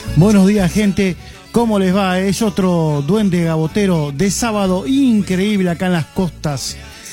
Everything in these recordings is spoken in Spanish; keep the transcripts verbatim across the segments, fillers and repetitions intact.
Buenos días, gente. ¿Cómo les va? Es otro duende gabotero de sábado increíble acá en las costas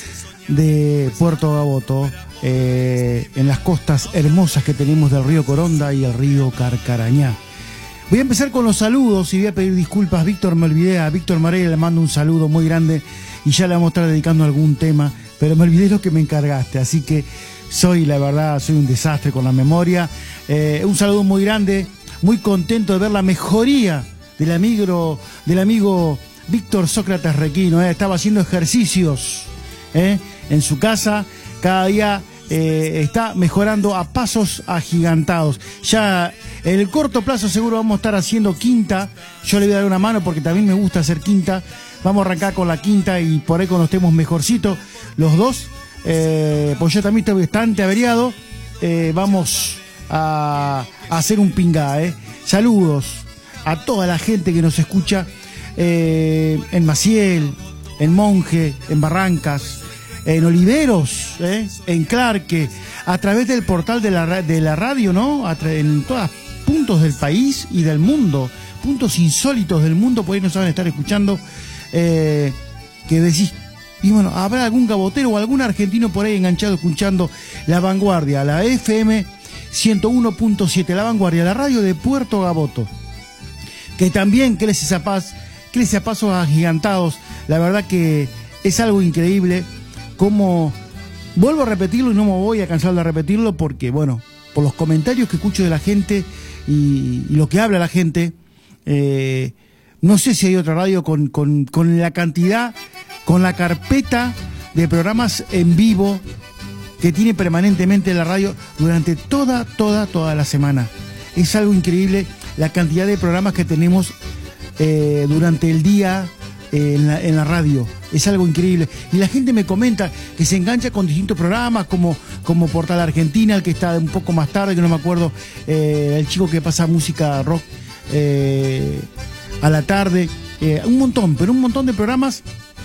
de Puerto Gaboto, eh, en las costas hermosas que tenemos del río Coronda y el río Carcarañá. Voy a empezar con los saludos y voy a pedir disculpas. Víctor, me olvidé, a Víctor Marella le mando un saludo muy grande y ya le vamos a estar dedicando algún tema, pero me olvidé lo que me encargaste, así que soy, la verdad, soy un desastre con la memoria. Eh, un saludo muy grande, muy contento de ver la mejoría del amigo, del amigo Víctor Sócrates Requino. Eh. Estaba haciendo ejercicios eh, en su casa, cada día eh, está mejorando a pasos agigantados. Ya en el corto plazo seguro vamos a estar haciendo quinta. Yo le voy a dar una mano porque también me gusta hacer quinta. Vamos a arrancar con la quinta y por ahí cuando estemos mejorcito los dos, eh, pues yo también estoy bastante averiado, eh, vamos a, a hacer un pingá. Eh. Saludos a toda la gente que nos escucha eh, en Maciel, en Monje, en Barrancas, en Oliveros, eh, en Clarque, a través del portal de la, de la radio, ¿no? En todos puntos del país y del mundo, puntos insólitos del mundo, por ahí nos van a estar escuchando, eh, que decís, y bueno, ¿habrá algún gabotero o algún argentino por ahí enganchado escuchando La Vanguardia, la F M ciento uno punto siete, La Vanguardia, la radio de Puerto Gaboto? Que también crece a, paz, crece a pasos agigantados. La verdad que es algo increíble. Como vuelvo a repetirlo y no me voy a cansar de repetirlo porque, bueno, por los comentarios que escucho de la gente y, y lo que habla la gente, eh, no sé si hay otra radio con, con, con la cantidad, con la carpeta de programas en vivo que tiene permanentemente la radio durante toda, toda, toda la semana. Es algo increíble la cantidad de programas que tenemos eh, durante el día eh, en, la, en la radio. Es algo increíble. Y la gente me comenta que se engancha con distintos programas como, como Portal Argentina, el que está un poco más tarde, que no me acuerdo, eh, el chico que pasa música rock eh, a la tarde. Eh, un montón, pero un montón de programas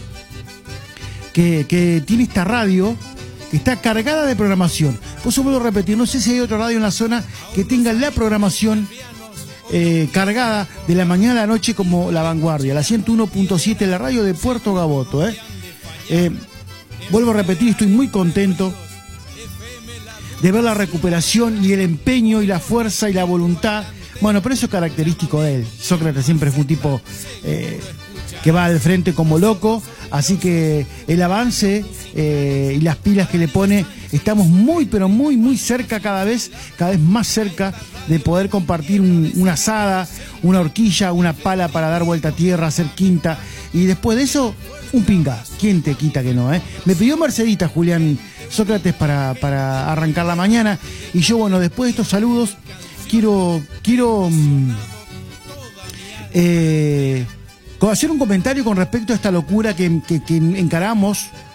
que, que tiene esta radio, que está cargada de programación. Por eso vuelvo a repetir, no sé si hay otra radio en la zona que tenga la programación eh, cargada de la mañana a la noche como La Vanguardia, la ciento uno punto siete, la radio de Puerto Gaboto. ¿eh? Eh, vuelvo a repetir, estoy muy contento de ver la recuperación y el empeño y la fuerza y la voluntad. Bueno, pero eso es característico de él. Sócrates siempre fue un tipo eh, que va al frente como loco, así que el avance eh, y las pilas que le pone, estamos muy, pero muy, muy cerca cada vez, cada vez más cerca de poder compartir un, una asada, una horquilla, una pala para dar vuelta a tierra, hacer quinta, y después de eso, un pinga. ¿Quién te quita que no? Eh? Me pidió Mercedita, Julián Sócrates, para, para arrancar la mañana, y yo, bueno, después de estos saludos, quiero, quiero eh, hacer un comentario con respecto a esta locura que, que, que encaramos